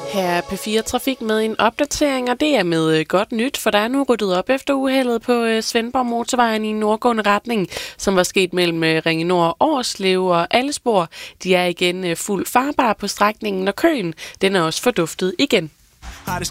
Her er P4 Trafik med en opdatering, og det er med godt nyt, for der er nu ryddet op efter uheldet på Svendborg Motorvejen i nordgående retning, som var sket mellem Ringe Nord, Årslev og alle spor. De er igen fuldt farbare på strækningen, og køen den er også forduftet igen.